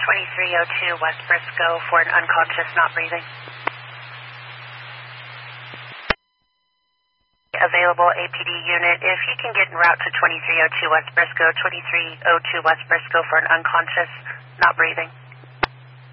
2302 West Briscoe for an unconscious, not breathing. Available APD unit, if you can get en route to 2302 West Briscoe, 2302 West Briscoe for an unconscious, not breathing.